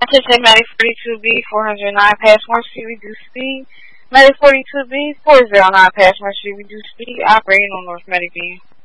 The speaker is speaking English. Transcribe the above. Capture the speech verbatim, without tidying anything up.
Attention Medic forty-two B, four oh nine Passmore Street, reduced speed. Medic forty-two B, four oh nine Passmore Street, reduced speed, operating on North Medic B.